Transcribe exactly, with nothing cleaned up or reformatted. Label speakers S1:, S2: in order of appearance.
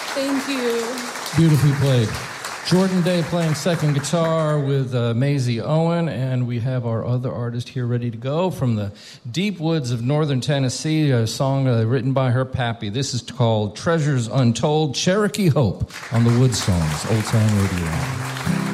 S1: Thank you.
S2: Beautifully played. Jordan Day playing second guitar with uh, Maisie Owen, and we have our other artist here ready to go from the deep woods of northern Tennessee, a song uh, written by her pappy. This is called Treasures Untold, Cherokee Hope on the Wood Songs, Old Time Radio.